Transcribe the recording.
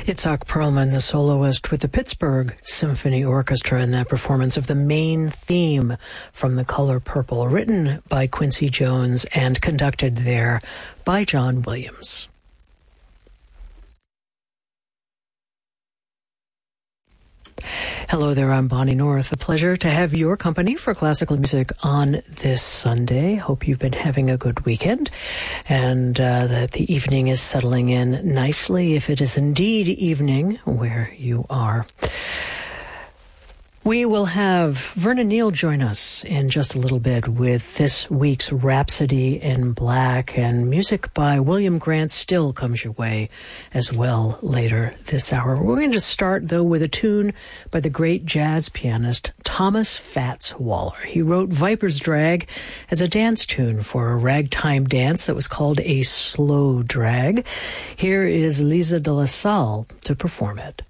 Itzhak Perlman, the soloist with the Pittsburgh Symphony Orchestra, in that performance of the main theme from The Color Purple, written by Quincy Jones and conducted there by John Williams. Hello there, I'm Bonnie North. A pleasure to have your company for classical music on this Sunday. Hope you've been having a good weekend and that the evening is settling in nicely, if it is indeed evening where you are. We will have Vernon Neal join us in just a little bit with this week's Rhapsody in Black, and music by William Grant Still comes your way as well later this hour. We're going to start, though, with a tune by the great jazz pianist Thomas Fats Waller. He wrote Viper's Drag as a dance tune for a ragtime dance that was called a slow drag. Here is Lisa de la Salle to perform it.